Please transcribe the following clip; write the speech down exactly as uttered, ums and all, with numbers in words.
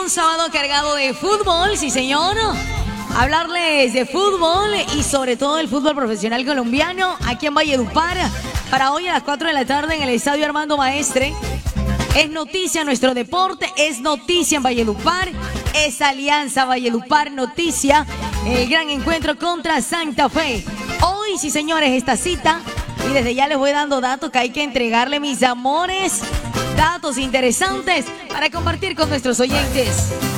un sábado cargado de fútbol, sí señor. Hablarles de fútbol y sobre todo el fútbol profesional colombiano aquí en Valledupar. Para hoy a las cuatro de la tarde en el Estadio Armando Maestre. Es noticia nuestro deporte, es noticia en Valledupar, es Alianza Valledupar noticia, el gran encuentro contra Santa Fe. Hoy, sí señores, esta cita, y desde ya les voy dando datos que hay que entregarle, mis amores, datos interesantes para compartir con nuestros oyentes.